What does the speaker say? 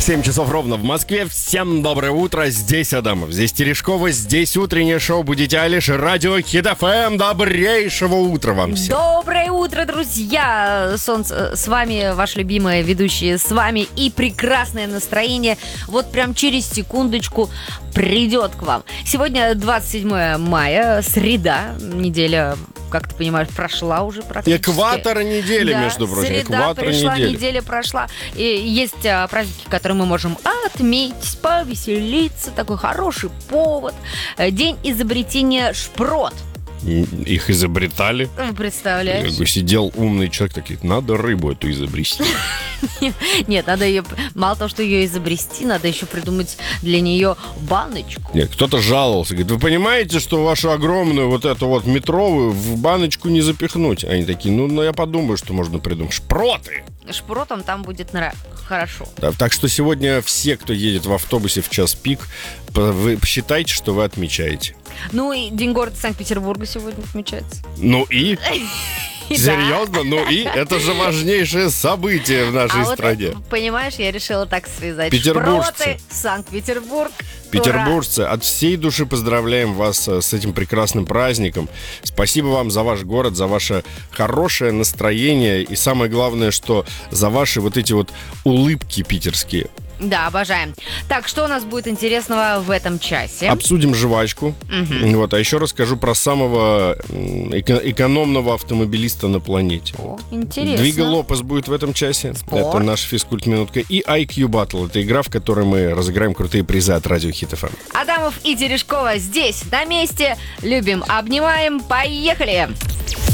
7 часов ровно в Москве. Всем доброе утро. Здесь Адамов, здесь Терешкова, здесь утреннее шоу «Будите Алиш», радио Хит ФМ. Добрейшего утра вам всем. Доброе утро, друзья. Солнце с вами, ваши любимые ведущие с вами. И прекрасное настроение вот прям через секундочку придет к вам. Сегодня 27 мая, среда, неделя, как ты понимаешь, прошла уже практически. Экватор недели, да, между прочим. Среда Экватор пришла, недели. неделя прошла. И есть праздники, которые мы можем отметить, повеселиться. Такой хороший повод. День изобретения шпрот. Их изобретали. Представляешь? Как бы сидел умный человек, такой, надо рыбу эту изобрести. Нет, надо ее, мало того, что ее изобрести, надо еще придумать для нее баночку. Нет, кто-то жаловался, говорит, вы понимаете, что вашу огромную вот эту вот метровую в баночку не запихнуть? Они такие, ну я подумаю, что можно придумать. Шпроты! Шпротом там будет хорошо. Да, так что сегодня все, кто едет в автобусе в час пик, вы считайте, что вы отмечаете. Ну и День города Санкт-Петербурга сегодня отмечается. Ну и? Серьезно? Ну и? Это же важнейшее событие в нашей стране. Вот, понимаешь, я решила так связать. Петербуржцы. Шпроты, Санкт-Петербург. Петербуржцы, от всей души поздравляем вас с этим прекрасным праздником. Спасибо вам за ваш город, за ваше хорошее настроение и самое главное, что за ваши вот эти вот улыбки питерские. Да, обожаем. Так, что у нас будет интересного в этом часе? Обсудим жвачку. Вот, а еще расскажу про самого экономного автомобилиста на планете. О, интересно. Двига Лопес будет в этом часе. Спорт. Это наша физкульт-минутка. И IQ Battle. Это игра, в которой мы разыграем крутые призы от радио Хит ФМ. Адамов и Терешкова здесь, на месте. Любим, обнимаем. Поехали!